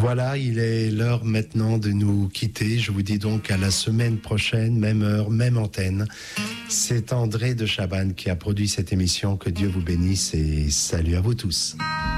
Voilà, il est l'heure maintenant de nous quitter. Je vous dis donc à la semaine prochaine, même heure, même antenne. C'est André de Chabannes qui a produit cette émission. Que Dieu vous bénisse et salut à vous tous.